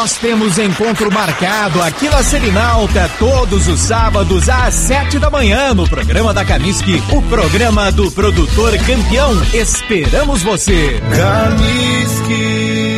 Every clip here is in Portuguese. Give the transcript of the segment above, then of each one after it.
Nós temos encontro marcado aqui na Selinalta todos os sábados às 7 da manhã no programa da Camisque, o programa do produtor campeão. Esperamos você. Camisque.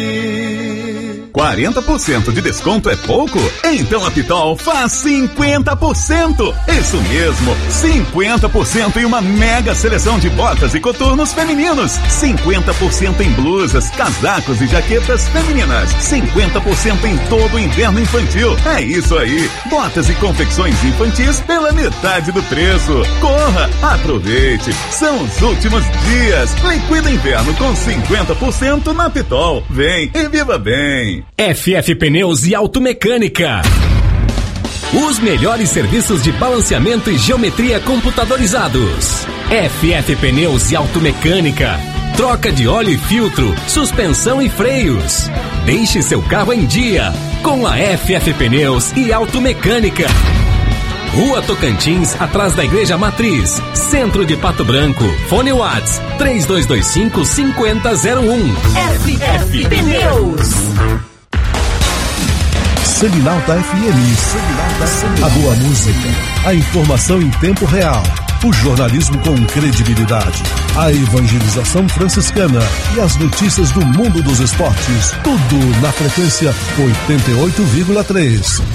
40% de desconto é pouco? Então a Pitol faz 50%. Isso mesmo, 50% em uma mega seleção de botas e coturnos femininos. 50% em blusas, casacos e jaquetas femininas. 50% em todo o inverno infantil. É isso aí, botas e confecções infantis pela metade do preço. Corra, aproveite, são os últimos dias. Liquida inverno com 50% na Pitol. Vem e viva bem. FF Pneus e Automecânica. Os melhores serviços de balanceamento e geometria computadorizados. FF Pneus e Automecânica. Troca de óleo e filtro, suspensão e freios. Deixe seu carro em dia com a FF Pneus e Automecânica. Rua Tocantins, atrás da Igreja Matriz, Centro de Pato Branco. Fone Whats 3225-5001. FF Pneus. Selinalta FM. A boa música, a informação em tempo real, o jornalismo com credibilidade, a evangelização franciscana e as notícias do mundo dos esportes. Tudo na frequência 88,3.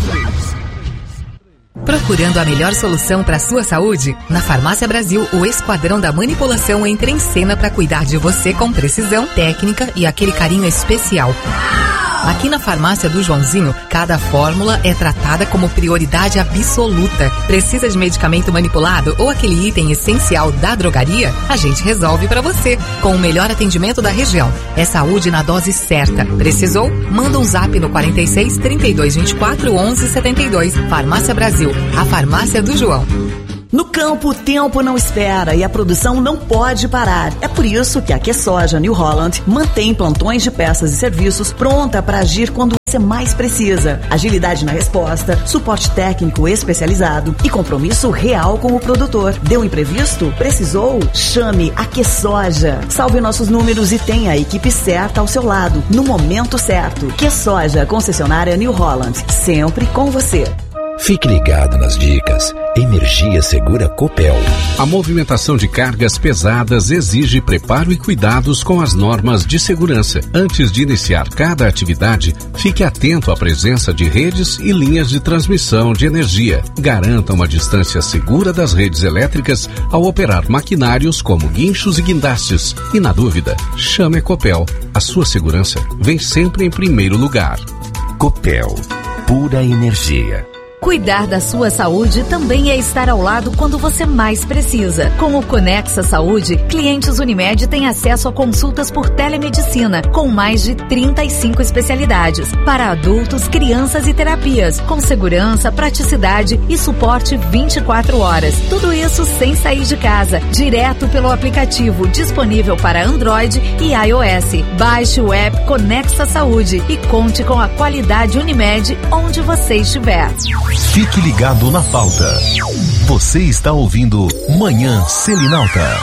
Procurando a melhor solução para sua saúde? Na Farmácia Brasil, o Esquadrão da Manipulação entra em cena para cuidar de você com precisão, técnica e aquele carinho especial. Aqui na Farmácia do Joãozinho, cada fórmula é tratada como prioridade absoluta. Precisa de medicamento manipulado ou aquele item essencial da drogaria? A gente resolve para você, com o melhor atendimento da região. É saúde na dose certa. Precisou? Manda um zap no 46 32 24 11 72. Farmácia Brasil, a farmácia do João. No campo, o tempo não espera e a produção não pode parar. É por isso que a QSoja New Holland mantém plantões de peças e serviços pronta para agir quando você mais precisa. Agilidade na resposta, suporte técnico especializado e compromisso real com o produtor. Deu imprevisto? Precisou? Chame a QSoja. Salve nossos números e tenha a equipe certa ao seu lado, no momento certo. QSoja, concessionária New Holland, sempre com você. Fique ligado nas dicas. Energia Segura Copel. A movimentação de cargas pesadas exige preparo e cuidados com as normas de segurança. Antes de iniciar cada atividade, fique atento à presença de redes e linhas de transmissão de energia. Garanta uma distância segura das redes elétricas ao operar maquinários como guinchos e guindastes. E na dúvida, chame a Copel. A sua segurança vem sempre em primeiro lugar. Copel. Pura energia. Cuidar da sua saúde também é estar ao lado quando você mais precisa. Com o Conexa Saúde, clientes Unimed têm acesso a consultas por telemedicina, com mais de 35 especialidades, para adultos, crianças e terapias, com segurança, praticidade e suporte 24 horas. Tudo isso sem sair de casa, direto pelo aplicativo disponível para Android e iOS. Baixe o app Conexa Saúde e conte com a qualidade Unimed onde você estiver. Fique ligado na pauta. Você está ouvindo Manhã Selinalta.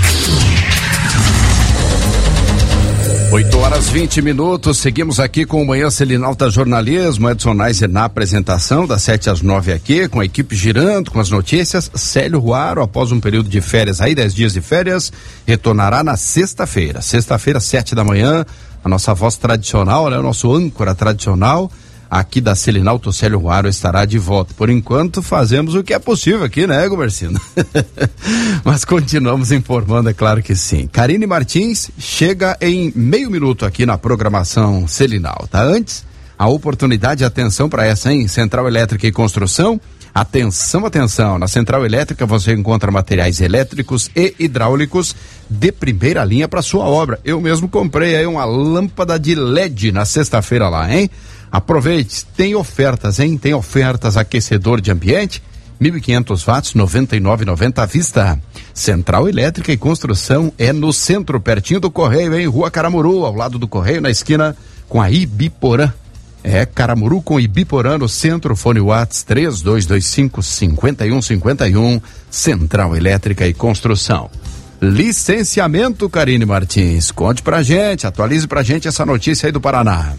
8h20, seguimos aqui com o Manhã Selinalta Jornalismo, Edson Neiser na apresentação, das 7 às 9 aqui, com a equipe girando, com as notícias. Célio Ruaro, após um período de férias aí, 10 dias de férias, retornará na sexta-feira, 7 da manhã, a nossa voz tradicional, né? O nosso âncora tradicional aqui da Selinalta, o Célio Ruaro, estará de volta. Por enquanto, fazemos o que é possível aqui, né, Gumercino? Mas continuamos informando, é claro que sim. Karine Martins chega em meio minuto aqui na programação Selinalta. Antes, a oportunidade e atenção para essa, hein? Central Elétrica e Construção. Atenção, atenção, na Central Elétrica você encontra materiais elétricos e hidráulicos de primeira linha para sua obra. Eu mesmo comprei aí uma lâmpada de LED na sexta-feira lá, hein? Aproveite, tem ofertas, hein? Tem ofertas, aquecedor de ambiente, 1.500 watts, 99,90 à vista. Central Elétrica e Construção é no centro, pertinho do Correio, hein? Rua Caramuru, ao lado do Correio, na esquina com a Ibiporã. É Caramuru com Ibiporã no centro, fone Whats 3225-5151, Central Elétrica e Construção. Licenciamento, Karine Martins, conte pra gente, atualize pra gente essa notícia aí do Paraná.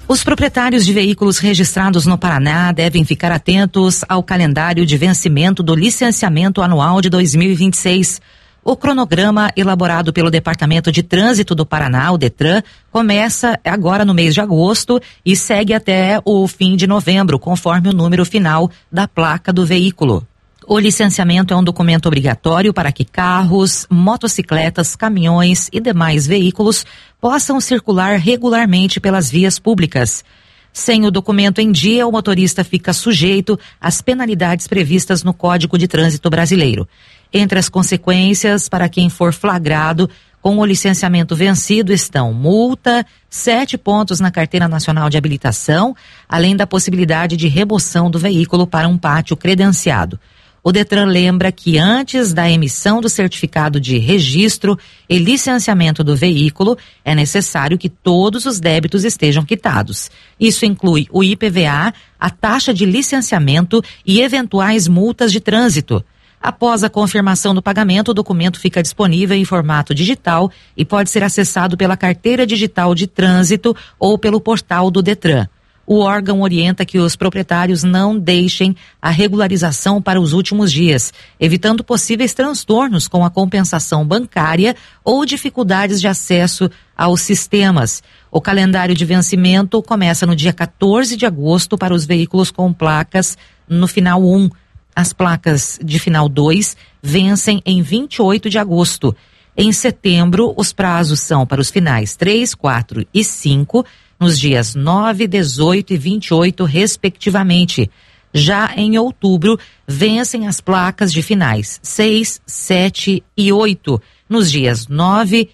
Os proprietários de veículos registrados no Paraná devem ficar atentos ao calendário de vencimento do licenciamento anual de 2026. O cronograma elaborado pelo Departamento de Trânsito do Paraná, o DETRAN, começa agora no mês de agosto e segue até o fim de novembro, conforme o número final da placa do veículo. O licenciamento é um documento obrigatório para que carros, motocicletas, caminhões e demais veículos possam circular regularmente pelas vias públicas. Sem o documento em dia, o motorista fica sujeito às penalidades previstas no Código de Trânsito Brasileiro. Entre as consequências para quem for flagrado com o licenciamento vencido estão multa, 7 pontos na Carteira Nacional de Habilitação, além da possibilidade de remoção do veículo para um pátio credenciado. O DETRAN lembra que antes da emissão do certificado de registro e licenciamento do veículo, é necessário que todos os débitos estejam quitados. Isso inclui o IPVA, a taxa de licenciamento e eventuais multas de trânsito. Após a confirmação do pagamento, o documento fica disponível em formato digital e pode ser acessado pela Carteira Digital de Trânsito ou pelo portal do DETRAN. O órgão orienta que os proprietários não deixem a regularização para os últimos dias, evitando possíveis transtornos com a compensação bancária ou dificuldades de acesso aos sistemas. O calendário de vencimento começa no dia 14 de agosto para os veículos com placas no final 1. As placas de final 2 vencem em 28 de agosto. Em setembro, os prazos são para os finais 3, 4 e 5, nos dias 9, 18 e 28, respectivamente. Já em outubro, vencem as placas de finais 6, 7 e 8, nos dias 9,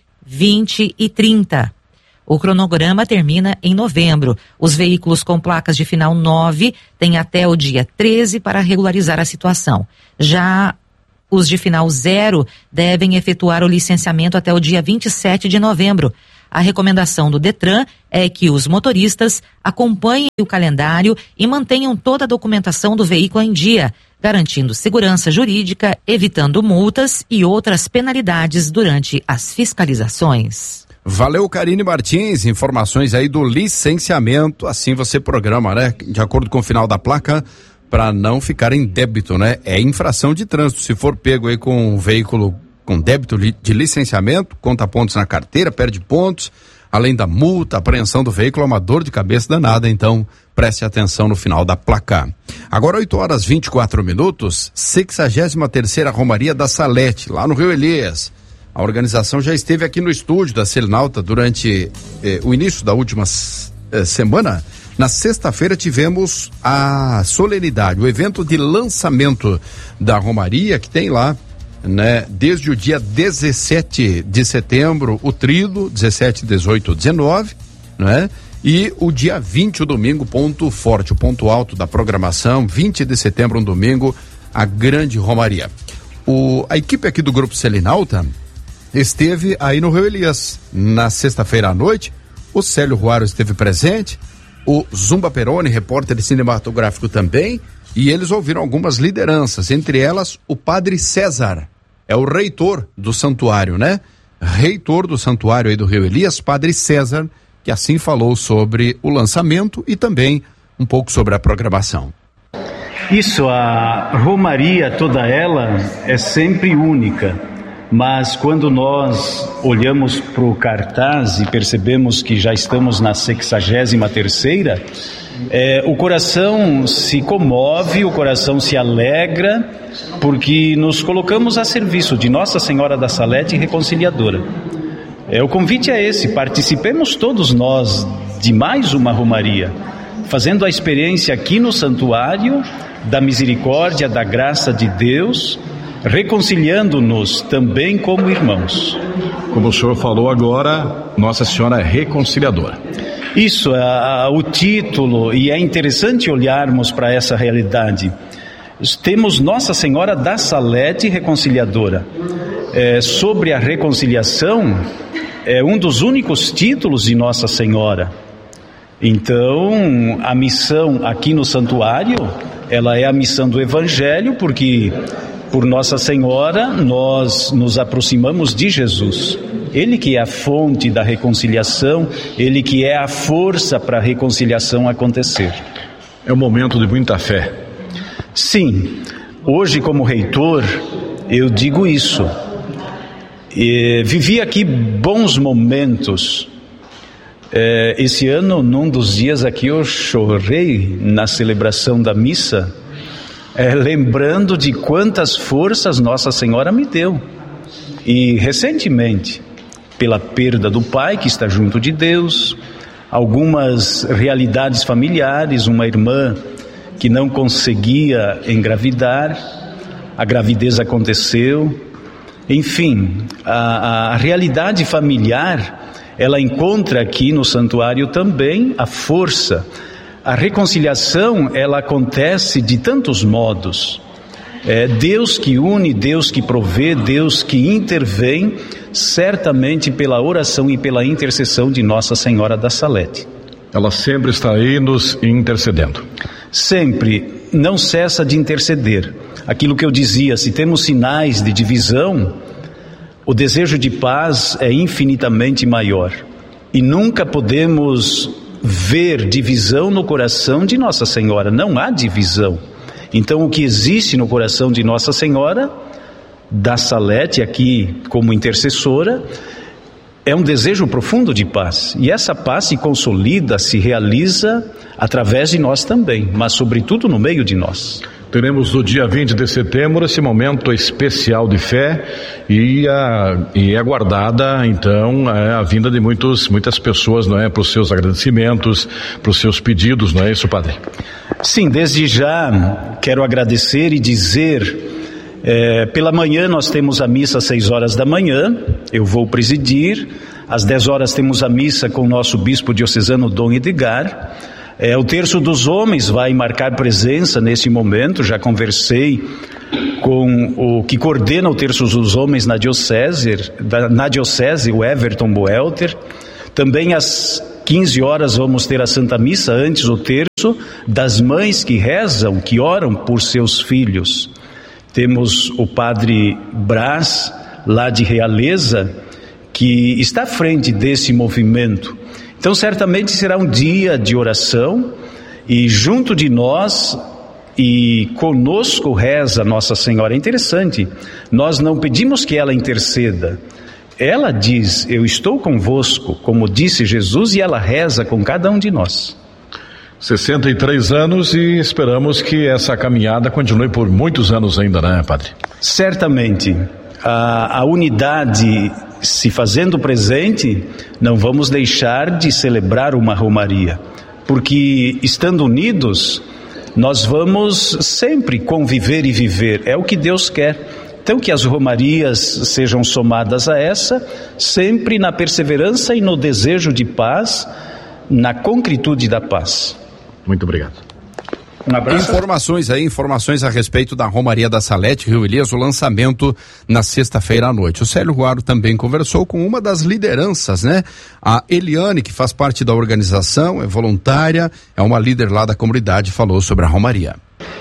20 e 30. O cronograma termina em novembro. Os veículos com placas de final 9 têm até o dia 13 para regularizar a situação. Já os de final 0 devem efetuar o licenciamento até o dia 27 de novembro. A recomendação do DETRAN é que os motoristas acompanhem o calendário e mantenham toda a documentação do veículo em dia, garantindo segurança jurídica, evitando multas e outras penalidades durante as fiscalizações. Valeu, Karine Martins, informações aí do licenciamento, assim você programa, né? De acordo com o final da placa, para não ficar em débito, né? É infração de trânsito, se for pego aí com um veículo com débito de licenciamento, conta pontos na carteira, perde pontos, além da multa, apreensão do veículo, é uma dor de cabeça danada, então preste atenção no final da placa. Agora 8h24, 63ª Romaria da Salete, lá no Rio Elias. A organização já esteve aqui no estúdio da Selinalta durante o início da última semana. Na sexta-feira tivemos a solenidade, o evento de lançamento da Romaria, que tem lá, né, desde o dia 17 de setembro, o Tríduo, 17, 18, 19, né? E o dia 20, o domingo, ponto forte, o ponto alto da programação, 20 de setembro, um domingo, a grande Romaria. A equipe aqui do Grupo Selinalta esteve aí no Rio Elias, na sexta-feira à noite. O Célio Ruaro esteve presente, o Zumba Peroni, repórter cinematográfico também, e eles ouviram algumas lideranças, entre elas o Padre César, é o reitor do santuário, né? Reitor do santuário aí do Rio Elias, Padre César, que assim falou sobre o lançamento e também um pouco sobre a programação. Isso, a Romaria toda ela é sempre única, mas quando nós olhamos para o cartaz e percebemos que já estamos na 63ª, o coração se comove, o coração se alegra, porque nos colocamos a serviço de Nossa Senhora da Salete Reconciliadora. O convite é esse: participemos todos nós de mais uma Romaria, fazendo a experiência aqui no santuário da misericórdia, da graça de Deus, reconciliando-nos também como irmãos. Como o senhor falou agora, Nossa Senhora é Reconciliadora. Isso, o título, e é interessante olharmos para essa realidade. Temos Nossa Senhora da Salete Reconciliadora. Sobre a reconciliação, é um dos únicos títulos de Nossa Senhora. Então, a missão aqui no santuário, ela é a missão do Evangelho, porque por Nossa Senhora, nós nos aproximamos de Jesus. Ele que é a fonte da reconciliação, Ele que é a força para a reconciliação acontecer. É um momento de muita fé. Sim, hoje como reitor, eu digo isso. Vivi aqui bons momentos. Esse ano, num dos dias aqui, eu chorei na celebração da missa, lembrando de quantas forças Nossa Senhora me deu. E recentemente, pela perda do pai que está junto de Deus, algumas realidades familiares, uma irmã que não conseguia engravidar, a gravidez aconteceu, enfim, a realidade familiar, ela encontra aqui no santuário também a força. A reconciliação, ela acontece de tantos modos. Deus que une, Deus que provê, Deus que intervém, certamente pela oração e pela intercessão de Nossa Senhora da Salete. Ela sempre está aí nos intercedendo. Sempre, não cessa de interceder. Aquilo que eu dizia, se temos sinais de divisão, o desejo de paz é infinitamente maior. E nunca podemos ver divisão no coração de Nossa Senhora. Não há divisão. Então, o que existe no coração de Nossa Senhora da Salete, aqui como intercessora, é um desejo profundo de paz. E essa paz se consolida, se realiza através de nós também, mas sobretudo no meio de nós. Teremos no dia 20 de setembro esse momento especial de fé e é aguardada então a vinda de muitas pessoas, não é, para os seus agradecimentos, para os seus pedidos, não é isso, padre? Sim, desde já quero agradecer e dizer, pela manhã nós temos a missa às 6 horas da manhã, eu vou presidir, às 10 horas temos a missa com o nosso bispo diocesano Dom Edgar. O terço dos homens vai marcar presença nesse momento. Já conversei com o que coordena o terço dos homens na diocese, o Everton Boelter. Também às 15 horas vamos ter a Santa Missa, antes o terço das mães que rezam, que oram por seus filhos. Temos o padre Brás, lá de Realeza, que está à frente desse movimento. Então, certamente será um dia de oração e junto de nós e conosco reza Nossa Senhora. É interessante, nós não pedimos que ela interceda. Ela diz, eu estou convosco, como disse Jesus, e ela reza com cada um de nós. 63 anos e esperamos que essa caminhada continue por muitos anos ainda, né, padre? Certamente. A unidade se fazendo presente, não vamos deixar de celebrar uma romaria, porque estando unidos, nós vamos sempre conviver e viver, é o que Deus quer. Então que as romarias sejam somadas a essa, sempre na perseverança e no desejo de paz, na concretude da paz. Muito obrigado. Um abraço. Informações a respeito da Romaria da Salete, Rio Elias, o lançamento na sexta-feira à noite. O Célio Ruaro também conversou com uma das lideranças, né? A Eliane, que faz parte da organização, é voluntária, é uma líder lá da comunidade, falou sobre a Romaria.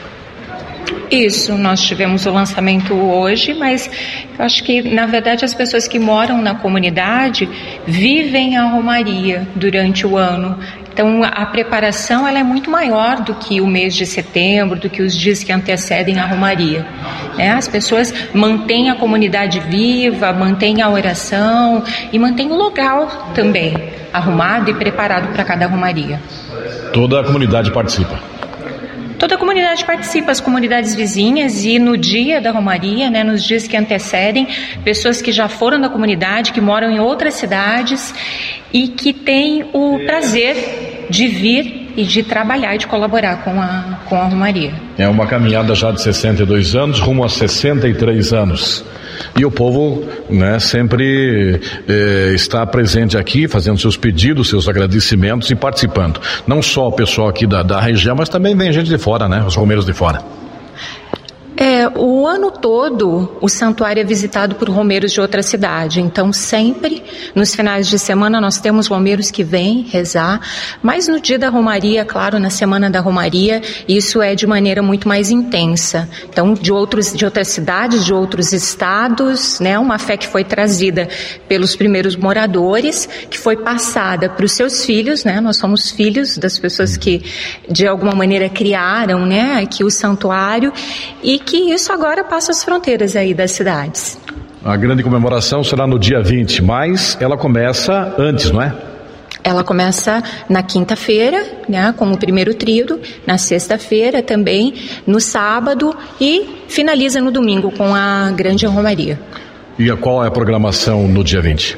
Isso, nós tivemos o lançamento hoje, mas eu acho que, na verdade, as pessoas que moram na comunidade vivem a Romaria durante o ano. Então, a preparação ela é muito maior do que o mês de setembro, do que os dias que antecedem a Romaria. As pessoas mantêm a comunidade viva, mantêm a oração e mantêm o local também arrumado e preparado para cada Romaria. Toda a comunidade participa? Toda a comunidade participa, as comunidades vizinhas, e no dia da Romaria, nos dias que antecedem, pessoas que já foram da comunidade, que moram em outras cidades e que têm o prazer de vir e de trabalhar e de colaborar com a Romaria. É uma caminhada já de 62 anos, rumo a 63 anos. E o povo, sempre está presente aqui, fazendo seus pedidos, seus agradecimentos e participando. Não só o pessoal aqui da região, mas também vem gente de fora, os romeiros de fora. O ano todo o santuário é visitado por romeiros de outra cidade, então sempre nos finais de semana nós temos romeiros que vêm rezar, mas no dia da romaria, claro, na semana da romaria, isso é de maneira muito mais intensa. Então de outras cidades, de outros estados, né, uma fé que foi trazida pelos primeiros moradores, que foi passada para os seus filhos, né, nós somos filhos das pessoas que de alguma maneira criaram, né, aqui o santuário, e que isso agora passa as fronteiras aí das cidades. A grande comemoração será no dia 20, mas ela começa antes, não é? Ela começa na quinta-feira, né, com o primeiro tríodo, na sexta-feira também, no sábado e finaliza no domingo com a grande romaria. E qual é a programação no dia 20?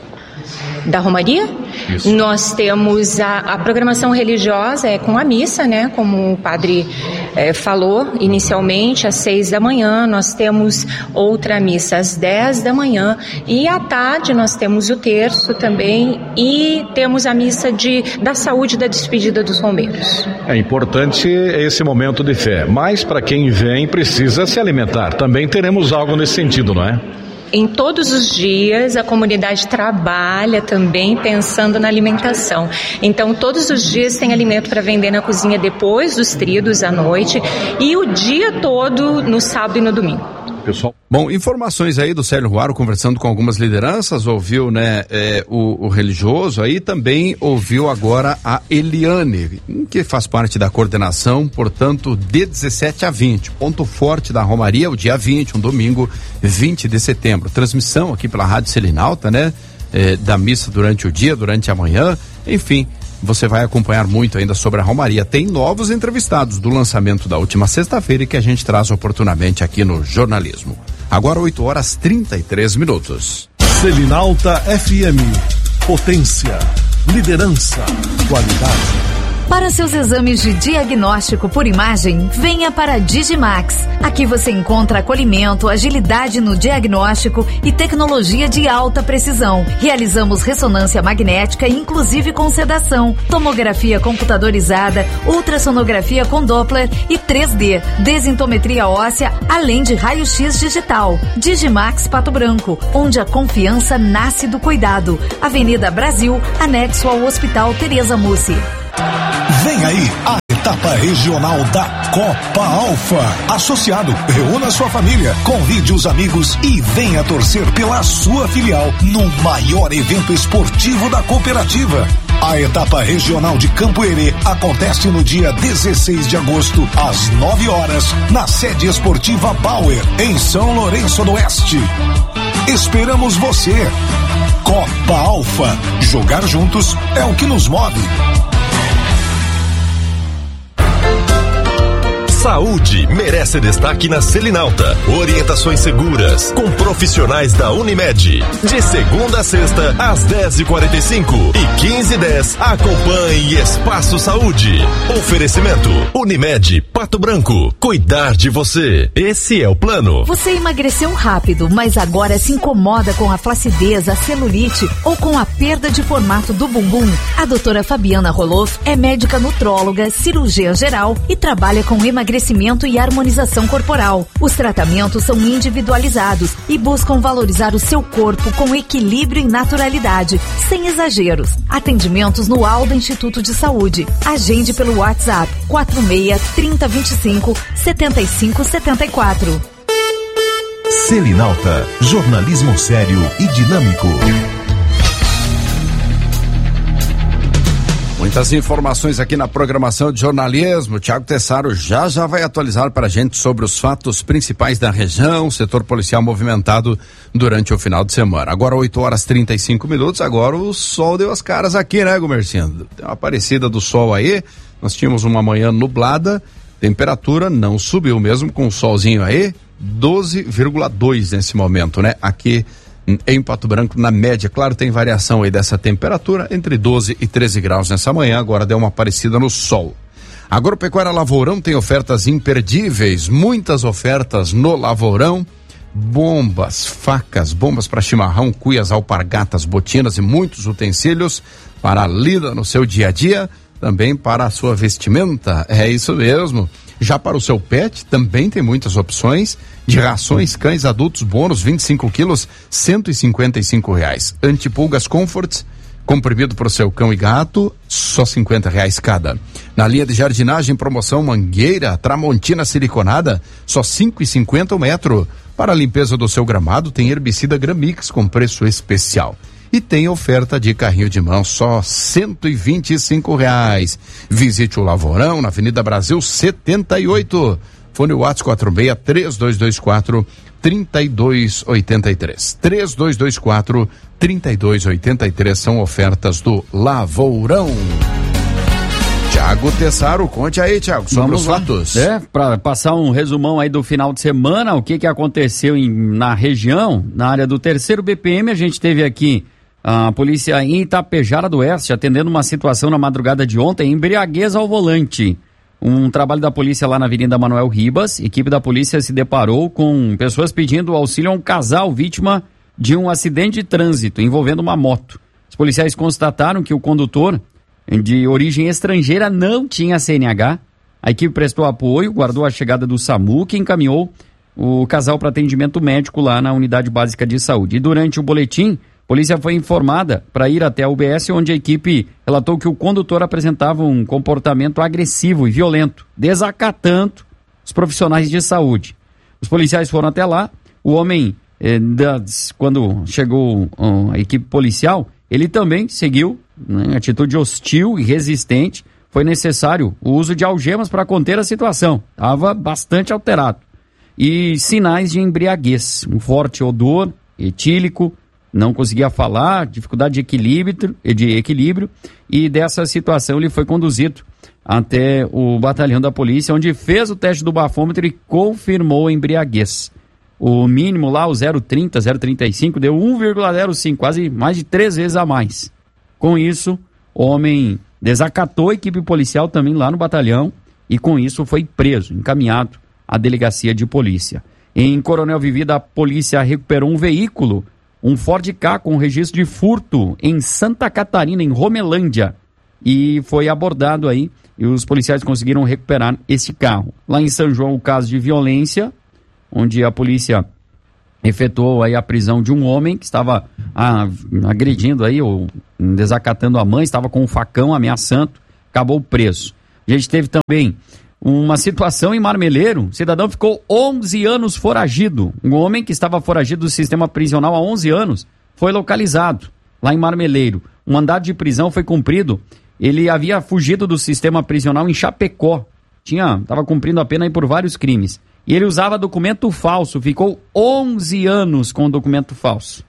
Da romaria? Isso. Nós temos a programação religiosa com a missa, né? Como o padre falou inicialmente, às 6 da manhã. Nós temos outra missa às 10 da manhã. E à tarde nós temos o terço também e temos a missa da saúde e da despedida dos romeiros. É importante esse momento de fé, mas para quem vem precisa se alimentar. Também teremos algo nesse sentido, não é? Em todos os dias a comunidade trabalha também pensando na alimentação. Então todos os dias tem alimento para vender na cozinha depois dos tríodos à noite e o dia todo no sábado e no domingo. Pessoal. Bom, informações aí do Célio Ruaro conversando com algumas lideranças, ouviu, né, o religioso aí, também ouviu agora a Eliane, que faz parte da coordenação, portanto, de 17 a 20, ponto forte da Romaria, o dia 20, um domingo, 20 de setembro, transmissão aqui pela Rádio Selinalta, né, da missa durante o dia, durante a manhã, enfim, você vai acompanhar muito ainda sobre a Romaria. Tem novos entrevistados do lançamento da última sexta-feira e que a gente traz oportunamente aqui no jornalismo. Agora 8h33. Selinalta FM. Potência, liderança, qualidade. Para seus exames de diagnóstico por imagem, venha para a Digimax. Aqui você encontra acolhimento, agilidade no diagnóstico e tecnologia de alta precisão. Realizamos ressonância magnética, inclusive com sedação, tomografia computadorizada, ultrassonografia com Doppler e 3D, desintometria óssea, além de raio-x digital. Digimax Pato Branco, onde a confiança nasce do cuidado. Avenida Brasil, anexo ao Hospital Tereza Mussi. Vem aí a etapa regional da Copa Alfa. Associado, reúna sua família, convide os amigos e venha torcer pela sua filial no maior evento esportivo da cooperativa. A etapa regional de Campo Herê acontece no dia 16 de agosto, às 9 horas, na sede esportiva Bauer, em São Lourenço do Oeste. Esperamos você. Copa Alfa. Jogar juntos é o que nos move. Saúde merece destaque na Selinalta. Orientações seguras com profissionais da Unimed. De segunda a sexta, às 10h45 e 15h10, acompanhe Espaço Saúde. Oferecimento Unimed Pato Branco. Cuidar de você. Esse é o plano. Você emagreceu rápido, mas agora se incomoda com a flacidez, a celulite ou com a perda de formato do bumbum? A doutora Fabiana Roloff é médica nutróloga, cirurgiã geral e trabalha com emagrecimento e harmonização corporal. Os tratamentos são individualizados e buscam valorizar o seu corpo com equilíbrio e naturalidade, sem exageros. Atendimentos no Alda Instituto de Saúde. Agende pelo WhatsApp 46-3025-7574. Selinalta, jornalismo sério e dinâmico. Muitas informações aqui na programação de jornalismo. Tiago Tessaro já vai atualizar para a gente sobre os fatos principais da região, setor policial movimentado durante o final de semana. Agora 8h35, agora o sol deu as caras aqui, né, Gomercindo? Tem uma aparecida do sol aí, nós tínhamos uma manhã nublada, temperatura não subiu mesmo com o solzinho aí, 12,2 nesse momento, né, aqui em Pato Branco, na média. Claro, tem variação aí dessa temperatura, entre 12 e 13 graus nessa manhã, agora deu uma aparecida no sol. Agropecuária Lavourão tem ofertas imperdíveis, muitas ofertas no Lavourão, bombas, facas, bombas para chimarrão, cuias, alpargatas, botinas e muitos utensílios para a lida no seu dia a dia, também para a sua vestimenta, é isso mesmo. Já para o seu pet, também tem muitas opções de rações cães adultos bônus 25 quilos, R$155. Antipulgas Comfort, comprimido para o seu cão e gato, só R$50 cada. Na linha de jardinagem, promoção Mangueira Tramontina siliconada, só R$5,50 o metro. Para a limpeza do seu gramado, tem herbicida Gramix com preço especial. E tem oferta de carrinho de mão, só R$125. Visite o Lavourão, na Avenida Brasil 78. Fone WhatsApp 46-3224-3283. 3224-3283 são ofertas do Lavourão. Tiago Tessaro, conte aí, Tiago, sobre os fatos. Para passar um resumão aí do final de semana, o que aconteceu na região, na área do 3º BPM, a gente teve aqui a polícia em Itapejara do Oeste, atendendo uma situação na madrugada de ontem, embriaguez ao volante. Um trabalho da polícia lá na Avenida Manuel Ribas, equipe da polícia se deparou com pessoas pedindo auxílio a um casal vítima de um acidente de trânsito envolvendo uma moto. Os policiais constataram que o condutor, de origem estrangeira, não tinha CNH. A equipe prestou apoio, guardou a chegada do SAMU, que encaminhou o casal para atendimento médico lá na Unidade Básica de Saúde. E durante o boletim, a polícia foi informada para ir até a UBS, onde a equipe relatou que o condutor apresentava um comportamento agressivo e violento, desacatando os profissionais de saúde. Os policiais foram até lá, o homem, quando chegou a equipe policial, ele também seguiu atitude hostil e resistente. Foi necessário o uso de algemas para conter a situação. Estava bastante alterado. E sinais de embriaguez, um forte odor etílico, não conseguia falar, dificuldade de equilíbrio, e dessa situação ele foi conduzido até o batalhão da polícia, onde fez o teste do bafômetro e confirmou a embriaguez. O mínimo lá, o 0,30, 0,35, deu 1,05, quase mais de 3 vezes a mais. Com isso, o homem desacatou a equipe policial também lá no batalhão e com isso foi preso, encaminhado à delegacia de polícia. Em Coronel Vivida, a polícia recuperou um veículo, um Ford Ka com registro de furto em Santa Catarina, em Romelândia, e foi abordado aí e os policiais conseguiram recuperar esse carro. Lá em São João, o caso de violência, onde a polícia efetuou aí a prisão de um homem que estava agredindo aí, ou desacatando a mãe, estava com um facão ameaçando, acabou preso. A gente teve também uma situação em Marmeleiro, o cidadão ficou 11 anos foragido. Um homem que estava foragido do sistema prisional há 11 anos foi localizado lá em Marmeleiro. Um mandado de prisão foi cumprido. Ele havia fugido do sistema prisional em Chapecó. Estava cumprindo a pena aí por vários crimes. E ele usava documento falso, ficou 11 anos com documento falso.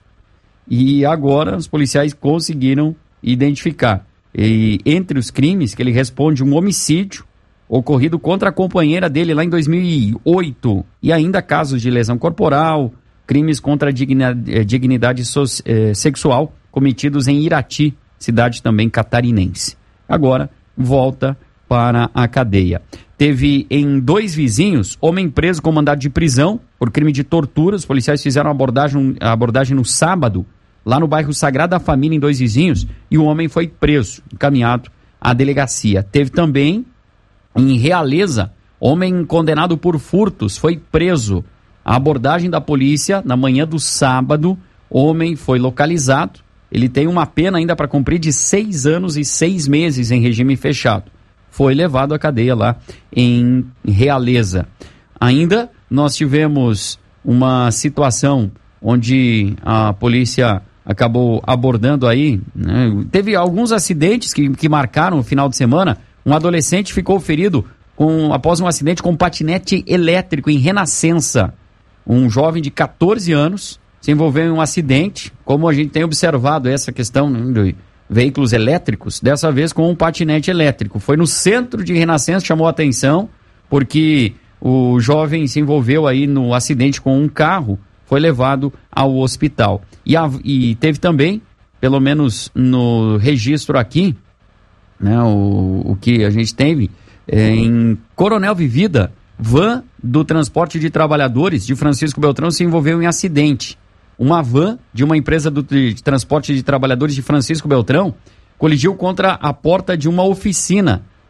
E agora os policiais conseguiram identificar. E entre os crimes que ele responde, um homicídio ocorrido contra a companheira dele lá em 2008. E ainda casos de lesão corporal, crimes contra a dignidade sexual cometidos em Irati, cidade também catarinense. Agora volta para a cadeia. Teve em 2 vizinhos, homem preso com mandado de prisão por crime de tortura. Os policiais fizeram a abordagem no sábado, lá no bairro Sagrada Família, em 2 vizinhos, e o homem foi preso, encaminhado à delegacia. Teve também, em Realeza, homem condenado por furtos foi preso. A abordagem da polícia, na manhã do sábado, homem foi localizado. Ele tem uma pena ainda para cumprir de 6 anos e 6 meses em regime fechado. Foi levado à cadeia lá em Realeza. Ainda nós tivemos uma situação onde a polícia acabou abordando aí, né? Teve alguns acidentes que marcaram o final de semana. Um adolescente ficou ferido após um acidente com um patinete elétrico em Renascença. Um jovem de 14 anos se envolveu em um acidente, como a gente tem observado essa questão, né, de veículos elétricos, dessa vez com um patinete elétrico. Foi no centro de Renascença, chamou a atenção, porque o jovem se envolveu aí no acidente com um carro, foi levado ao hospital. E teve também, pelo menos no registro aqui, né, o que a gente teve, em Coronel Vivida, van do transporte de trabalhadores de Francisco Beltrão se envolveu em acidente. Uma van de uma empresa de transporte de trabalhadores de Francisco Beltrão colidiu contra a porta de uma oficina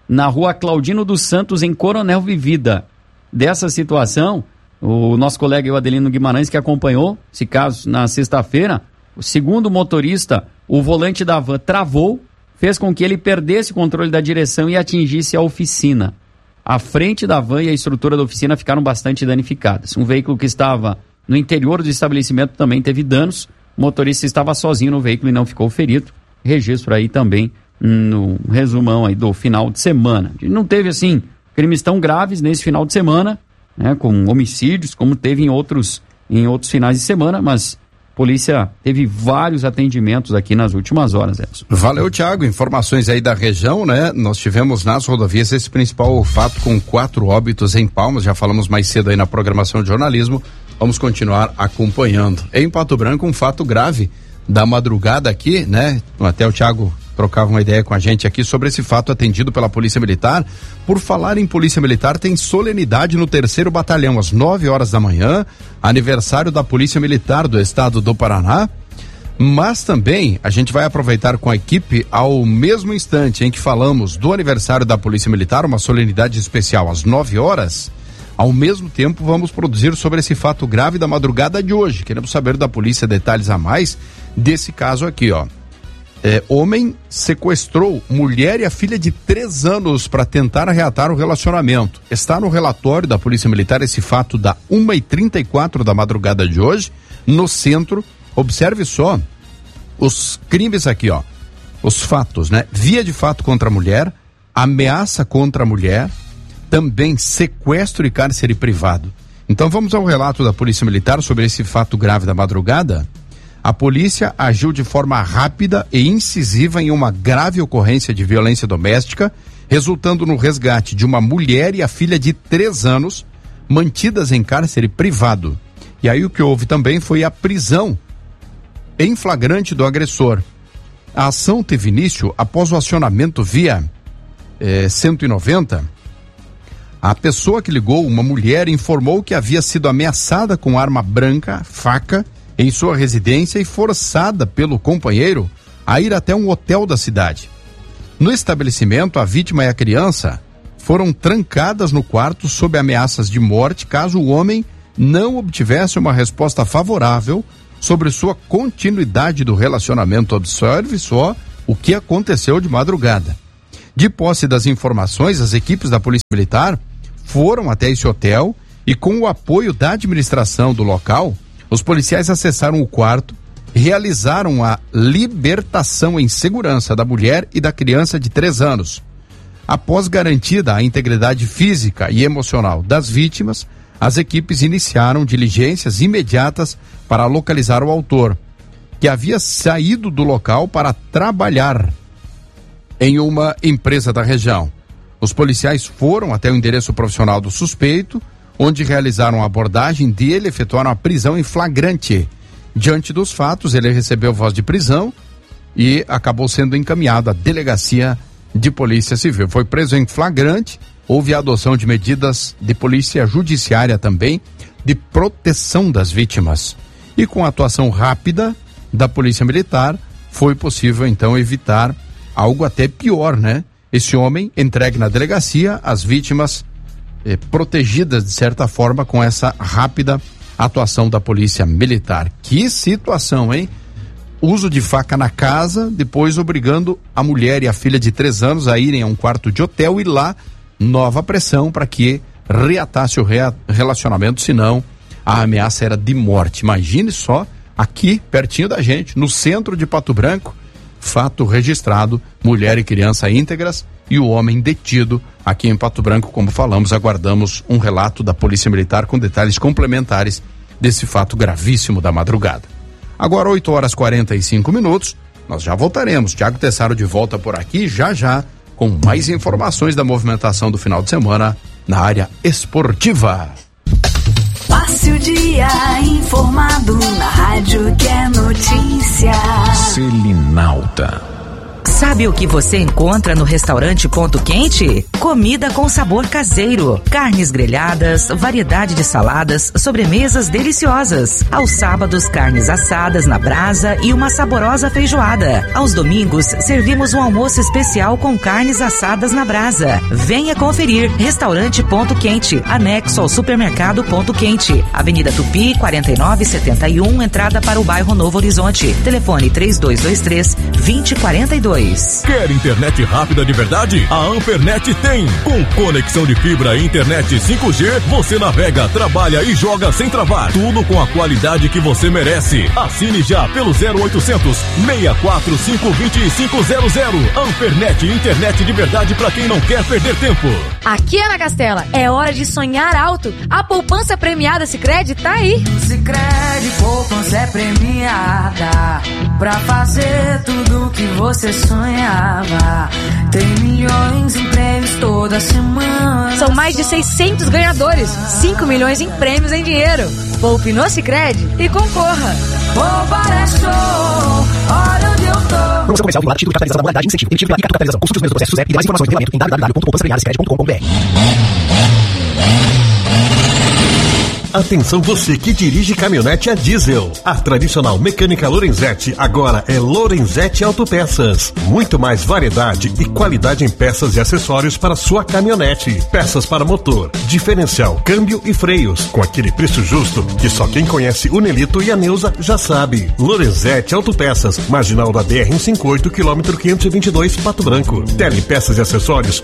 na rua Claudino dos Santos, em Coronel Vivida. Dessa situação, o nosso colega Adelino Guimarães, que acompanhou esse caso na sexta-feira, segundo o motorista, o volante da van travou, fez com que ele perdesse o controle da direção e atingisse a oficina. A frente da van e a estrutura da oficina ficaram bastante danificadas. Um veículo que estava no interior do estabelecimento também teve danos. O motorista estava sozinho no veículo e não ficou ferido. Registro aí também no resumão aí do final de semana. Não teve, assim, crimes tão graves nesse final de semana, né, com homicídios, como teve em outros finais de semana, mas a polícia teve vários atendimentos aqui nas últimas horas, Edson. Valeu, Thiago. Informações aí da região, né? Nós tivemos nas rodovias esse principal fato com 4 óbitos em Palmas, já falamos mais cedo aí na programação de jornalismo, vamos continuar acompanhando. Em Pato Branco, um fato grave da madrugada aqui, né? Até o Thiago trocava uma ideia com a gente aqui sobre esse fato atendido pela Polícia Militar. Por falar em Polícia Militar, tem solenidade no 3º Batalhão, às 9 horas da manhã, aniversário da Polícia Militar do Estado do Paraná. Mas também a gente vai aproveitar com a equipe, ao mesmo instante em que falamos do aniversário da Polícia Militar, uma solenidade especial às 9 horas, ao mesmo tempo vamos produzir sobre esse fato grave da madrugada de hoje. Queremos saber da polícia detalhes a mais desse caso aqui, ó. Homem sequestrou mulher e a filha de 3 anos para tentar reatar o relacionamento. Está no relatório da Polícia Militar esse fato da 1h34 da madrugada de hoje, no centro. Observe só os crimes aqui, ó. Os fatos, né? Via de fato contra a mulher, ameaça contra a mulher, também sequestro e cárcere privado. Então vamos ao relato da Polícia Militar sobre esse fato grave da madrugada. A polícia agiu de forma rápida e incisiva em uma grave ocorrência de violência doméstica, resultando no resgate de uma mulher e a filha de 3 anos, mantidas em cárcere privado. E aí o que houve também foi a prisão em flagrante do agressor. A ação teve início após o acionamento via 190. A pessoa que ligou, uma mulher, informou que havia sido ameaçada com arma branca, faca, em sua residência e forçada pelo companheiro a ir até um hotel da cidade. No estabelecimento, a vítima e a criança foram trancadas no quarto sob ameaças de morte caso o homem não obtivesse uma resposta favorável sobre sua continuidade do relacionamento. Observe só o que aconteceu de madrugada. De posse das informações, as equipes da Polícia Militar foram até esse hotel e, com o apoio da administração do local, os policiais acessaram o quarto, realizaram a libertação em segurança da mulher e da criança de 3 anos. Após garantida a integridade física e emocional das vítimas, as equipes iniciaram diligências imediatas para localizar o autor, que havia saído do local para trabalhar em uma empresa da região. Os policiais foram até o endereço profissional do suspeito, onde realizaram a abordagem dele, efetuaram a prisão em flagrante. Diante dos fatos, ele recebeu voz de prisão e acabou sendo encaminhado à delegacia de Polícia Civil. Foi preso em flagrante, houve a adoção de medidas de polícia judiciária também, de proteção das vítimas. E com a atuação rápida da Polícia Militar, foi possível então evitar algo até pior, né? Esse homem entregue na delegacia, as vítimas protegidas de certa forma com essa rápida atuação da Polícia Militar. Que situação, hein? Uso de faca na casa, depois obrigando a mulher e a filha de 3 anos a irem a um quarto de hotel e lá nova pressão para que reatasse o relacionamento, senão a ameaça era de morte. Imagine só, aqui pertinho da gente, no centro de Pato Branco, fato registrado, mulher e criança íntegras e o homem detido aqui em Pato Branco. Como falamos, aguardamos um relato da Polícia Militar com detalhes complementares desse fato gravíssimo da madrugada. Agora 8h45, nós já voltaremos. Thiago Tessaro de volta por aqui já com mais informações da movimentação do final de semana na área esportiva. Passe o dia informado na rádio que é notícia. Selinalta. Sabe o que você encontra no restaurante Ponto Quente? Comida com sabor caseiro, carnes grelhadas, variedade de saladas, sobremesas deliciosas. Aos sábados, carnes assadas na brasa e uma saborosa feijoada. Aos domingos, servimos um almoço especial com carnes assadas na brasa. Venha conferir. Restaurante Ponto Quente, anexo ao supermercado Ponto Quente. Avenida Tupi, 4971, entrada para o bairro Novo Horizonte. Telefone 3223-2042. Quer internet rápida de verdade? A Ampernet tem. Com conexão de fibra e internet 5G, você navega, trabalha e joga sem travar. Tudo com a qualidade que você merece. Assine já pelo 0800 645 2500. Ampernet, internet de verdade para quem não quer perder tempo. Aqui, Ana Castela, é hora de sonhar alto. A poupança premiada Sicredi tá aí. Sicredi, poupança é premiada pra fazer tudo que você sonhava. Tem milhões em prêmios toda semana. São mais de 600 ganhadores, 5 milhões em prêmios em dinheiro. Poupe no Sicredi e concorra. Poupar é show, olha onde eu tô. Promoção comercial vinculada, título de capitalização da modalidade incentivo. Emitido pela Icatu Capitalização. Consulte os meus processos e mais informações no regulamento em www.poupançapremiadasicredi.com.br. Atenção você que dirige caminhonete a diesel. A tradicional mecânica Lorenzetti agora é Lorenzetti Autopeças. Muito mais variedade e qualidade em peças e acessórios para sua caminhonete. Peças para motor, diferencial, câmbio e freios. Com aquele preço justo que só quem conhece o Nelito e a Neuza já sabe. Lorenzetti Autopeças, marginal da BR-158, quilômetro 522, Pato Branco. Telepeças e acessórios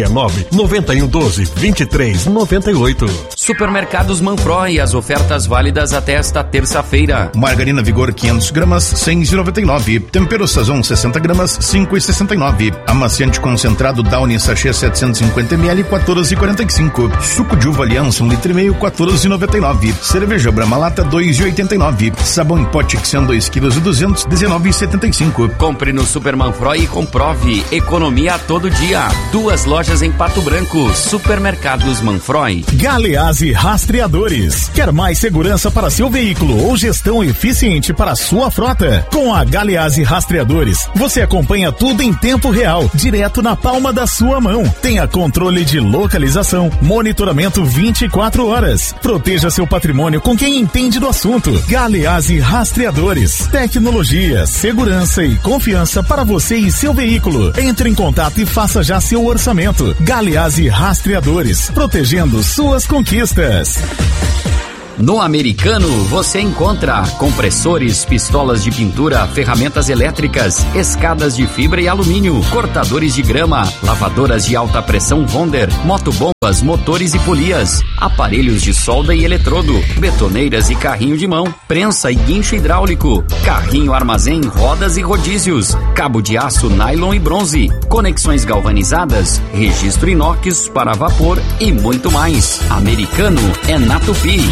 469-9112-2398. Supermercados Manfroy, as ofertas válidas até esta terça-feira. Margarina Vigor 500 gramas, 6,99. Tempero Sazon 60 gramas, 5,69. Amaciante concentrado Downy sachê 750 ml, 14,45. Suco de uva Aliança 1,5 litro, 14,99. Cerveja Brahma Lata 2,89. Sabão em pote Xian 2 kg e 200, 19,75. Compre no Super Manfroy e comprove economia a todo dia. 2 lojas em Pato Branco. Supermercados Manfroy. Galeazzi Rastreadores. Quer mais segurança para seu veículo ou gestão eficiente para sua frota? Com a Galeazzi Rastreadores, você acompanha tudo em tempo real, direto na palma da sua mão. Tenha controle de localização, monitoramento 24 horas. Proteja seu patrimônio com quem entende do assunto. Galeazzi Rastreadores. Tecnologia, segurança e confiança para você e seu veículo. Entre em contato e faça já seu orçamento. Galeazzi Rastreadores, protegendo suas conquistas. No Americano, você encontra compressores, pistolas de pintura, ferramentas elétricas, escadas de fibra e alumínio, cortadores de grama, lavadoras de alta pressão Wonder, motobombas, motores e polias, aparelhos de solda e eletrodo, betoneiras e carrinho de mão, prensa e guincho hidráulico, carrinho armazém, rodas e rodízios, cabo de aço, nylon e bronze, conexões galvanizadas, registro inox para vapor e muito mais. Americano é na Tupi.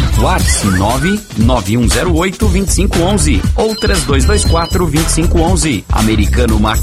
99108-2511 ou 3224-2511. Americano